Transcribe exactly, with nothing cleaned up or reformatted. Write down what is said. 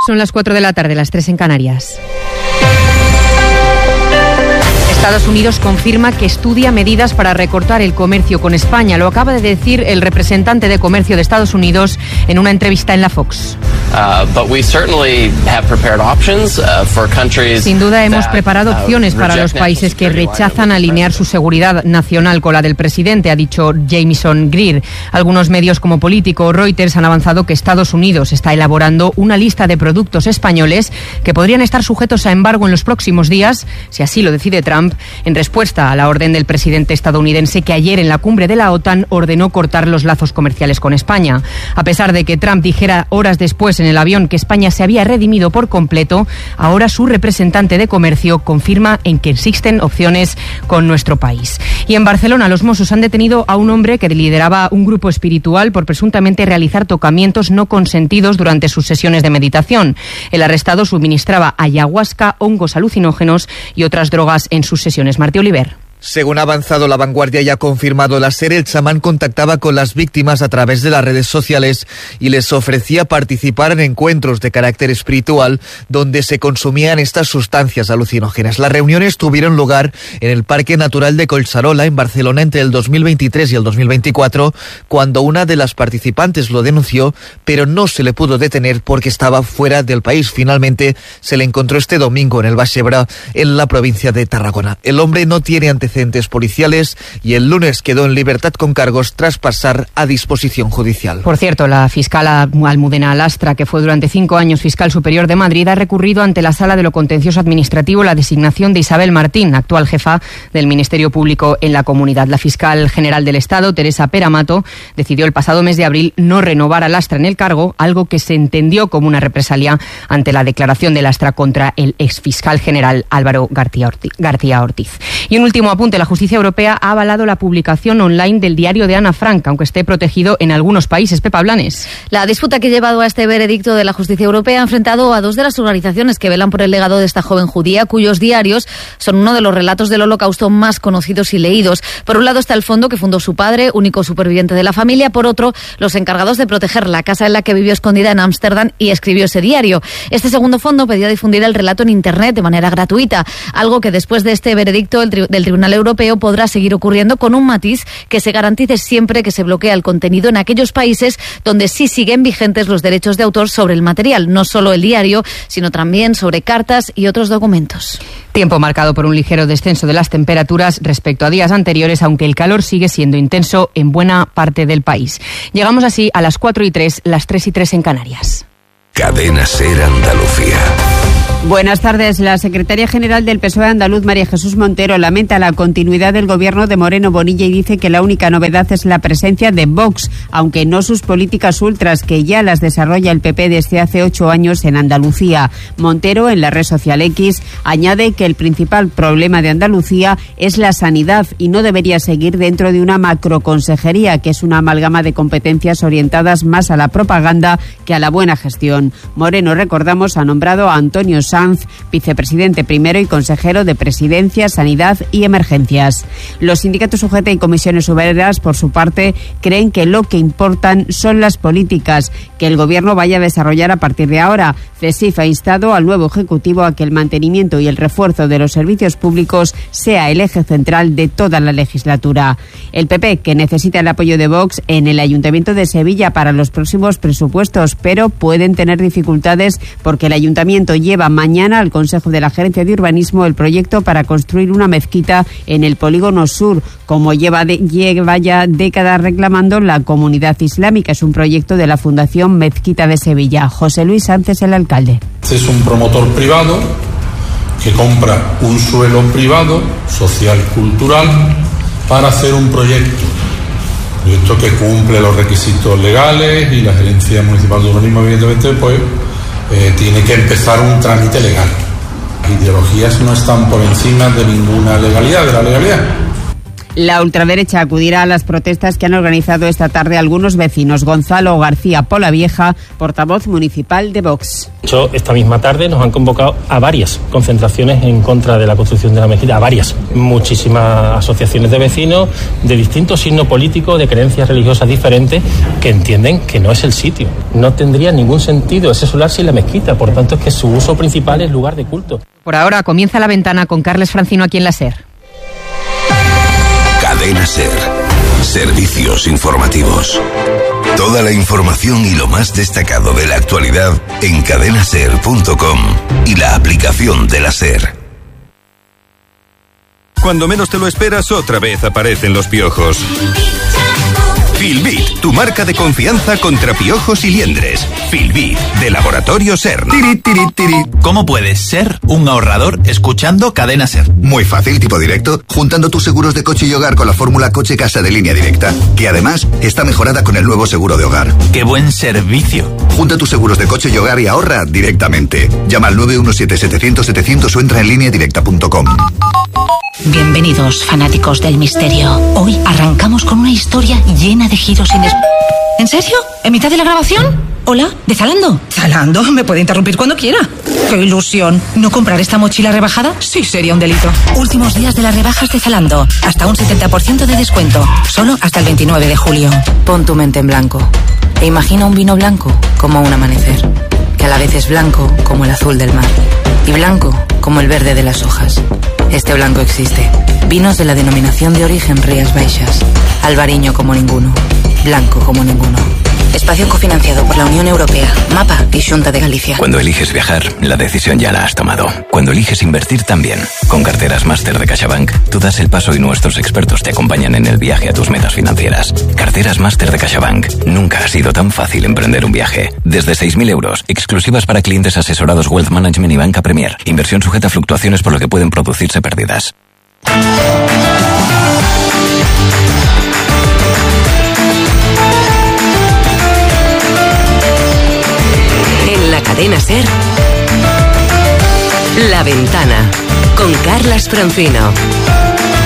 Son las cuatro de la tarde, las tres en Canarias. Estados Unidos confirma que estudia medidas para recortar el comercio con España. Lo acaba de decir el representante de Comercio de Estados Unidos en una entrevista en la Fox. Uh, but we certainly have prepared options, uh, for countries Sin duda hemos that, preparado opciones uh, para los países que rechazan alinear su seguridad nacional con la del presidente, ha dicho Jamieson Greer. Algunos medios como Político o Reuters han avanzado que Estados Unidos está elaborando una lista de productos españoles que podrían estar sujetos a embargo en los próximos días, si así lo decide Trump, en respuesta a la orden del presidente estadounidense que ayer en la cumbre de la OTAN ordenó cortar los lazos comerciales con España. A pesar de que Trump dijera horas después en el avión que España se había redimido por completo, ahora su representante de comercio confirma en que existen opciones con nuestro país. Y en Barcelona los Mossos han detenido a un hombre que lideraba un grupo espiritual por presuntamente realizar tocamientos no consentidos durante sus sesiones de meditación. El arrestado suministraba ayahuasca, hongos alucinógenos y otras drogas en sus sesiones. Martí Oliver. Según ha avanzado La Vanguardia y ha confirmado la SER, el chamán contactaba con las víctimas a través de las redes sociales y les ofrecía participar en encuentros de carácter espiritual donde se consumían estas sustancias alucinógenas. Las reuniones tuvieron lugar en el Parque Natural de Collserola, en Barcelona, entre el dos mil veintitrés y el dos mil veinticuatro, cuando una de las participantes lo denunció, pero no se le pudo detener porque estaba fuera del país. Finalmente se le encontró este domingo en el Baix Ebre, en la provincia de Tarragona. El hombre no tiene antecedentes antecedentes policiales y el lunes quedó en libertad con cargos tras pasar a disposición judicial. Por cierto, la fiscal Almudena Lastra, que fue durante cinco años fiscal superior de Madrid, ha recurrido ante la Sala de lo Contencioso Administrativo la designación de Isabel Martín, actual jefa del Ministerio Público en la comunidad. La fiscal general del Estado, Teresa Peramato, decidió el pasado mes de abril no renovar a Lastra en el cargo, algo que se entendió como una represalia ante la declaración de Lastra contra el exfiscal general Álvaro García Ortiz. Y un último apunte, la justicia europea ha avalado la publicación online del diario de Ana Frank, aunque esté protegido en algunos países. Pepa Blanes. La disputa que ha llevado a este veredicto de la justicia europea ha enfrentado a dos de las organizaciones que velan por el legado de esta joven judía, cuyos diarios son uno de los relatos del Holocausto más conocidos y leídos. Por un lado está el fondo que fundó su padre, único superviviente de la familia. Por otro, los encargados de proteger la casa en la que vivió escondida en Ámsterdam y escribió ese diario. Este segundo fondo pedía difundir el relato en Internet de manera gratuita, algo que después de este veredicto del Tribunal Europeo podrá seguir ocurriendo, con un matiz: que se garantice siempre que se bloquea el contenido en aquellos países donde sí siguen vigentes los derechos de autor sobre el material, no solo el diario, sino también sobre cartas y otros documentos. Tiempo marcado por un ligero descenso de las temperaturas respecto a días anteriores, aunque el calor sigue siendo intenso en buena parte del país. Llegamos así a las cuatro y tres, las tres y tres en Canarias. Cadena SER Andalucía. Buenas tardes. La secretaria general del P S O E andaluz, María Jesús Montero, lamenta la continuidad del gobierno de Moreno Bonilla y dice que la única novedad es la presencia de Vox, aunque no sus políticas ultras, que ya las desarrolla el P P desde hace ocho años en Andalucía. Montero, en la red social X, añade que el principal problema de Andalucía es la sanidad y no debería seguir dentro de una macroconsejería, que es una amalgama de competencias orientadas más a la propaganda que a la buena gestión. Moreno, recordamos, ha nombrado a Antonio Sanz, vicepresidente primero y consejero de Presidencia, Sanidad y Emergencias. Los sindicatos U G T y comisiones obreras, por su parte, creen que lo que importan son las políticas que el gobierno vaya a desarrollar a partir de ahora. CESIF ha instado al nuevo Ejecutivo a que el mantenimiento y el refuerzo de los servicios públicos sea el eje central de toda la legislatura. El P P, que necesita el apoyo de Vox en el Ayuntamiento de Sevilla para los próximos presupuestos, pero pueden tener dificultades porque el Ayuntamiento lleva mañana al Consejo de la Gerencia de Urbanismo el proyecto para construir una mezquita en el Polígono Sur, como lleva, de, lleva ya décadas reclamando la comunidad islámica. Es un proyecto de la Fundación Mezquita de Sevilla. José Luis Sánchez, el alcalde. Este es un promotor privado que compra un suelo privado, social, cultural, para hacer un proyecto. Proyecto que cumple los requisitos legales y la Gerencia Municipal de Urbanismo, evidentemente, pues Eh, tiene que empezar un trámite legal. Las ideologías no están por encima de ninguna legalidad, de la legalidad. La ultraderecha acudirá a las protestas que han organizado esta tarde algunos vecinos. Gonzalo García Polavieja, portavoz municipal de Vox. De hecho, esta misma tarde nos han convocado a varias concentraciones en contra de la construcción de la mezquita, a varias. Muchísimas asociaciones de vecinos de distintos signos políticos, de creencias religiosas diferentes, que entienden que no es el sitio. No tendría ningún sentido ese solar sin la mezquita, por tanto es que su uso principal es lugar de culto. Por ahora comienza La Ventana con Carles Francino aquí en la SER. Cadena SER. Servicios informativos. Toda la información y lo más destacado de la actualidad en cadena ser punto com y la aplicación de la SER. Cuando menos te lo esperas, otra vez aparecen los piojos. Filbit, tu marca de confianza contra piojos y liendres. Filbit, de Laboratorio SER. Tiri, tiri, tiri. ¿Cómo puedes ser un ahorrador escuchando Cadena SER? Muy fácil, tipo directo, juntando tus seguros de coche y hogar con la fórmula Coche Casa de Línea Directa, que además está mejorada con el nuevo seguro de hogar. ¡Qué buen servicio! Junta tus seguros de coche y hogar y ahorra directamente. Llama al nueve uno siete, setecientos, setecientos o entra en línea directa punto com. Bienvenidos, fanáticos del misterio. Hoy arrancamos con una historia llena de giros inesperados. ¿En serio? ¿En mitad de la grabación? ¿Hola? ¿De Zalando? Zalando, me puede interrumpir cuando quiera. ¡Qué ilusión! ¿No comprar esta mochila rebajada? Sí, sería un delito. Últimos días de las rebajas de Zalando. Hasta un setenta por ciento de descuento. Solo hasta el veintinueve de julio. Pon tu mente en blanco. E imagina un vino blanco como un amanecer. Que a la vez es blanco como el azul del mar. Y blanco como el verde de las hojas. Este blanco existe. Vinos de la denominación de origen Rías Baixas. Albariño como ninguno. Blanco como ninguno. Espacio cofinanciado por la Unión Europea, MAPA y Xunta de Galicia. Cuando eliges viajar, la decisión ya la has tomado. Cuando eliges invertir también. Con carteras máster de CaixaBank, tú das el paso y nuestros expertos te acompañan en el viaje a tus metas financieras. Carteras máster de CaixaBank. Nunca ha sido tan fácil emprender un viaje. Desde seis mil euros, exclusivas para clientes asesorados Wealth Management y Banca Premier. Inversión sujeta a fluctuaciones por lo que pueden producirse pérdidas. En la cadena SER, La Ventana, con Carlas Francino.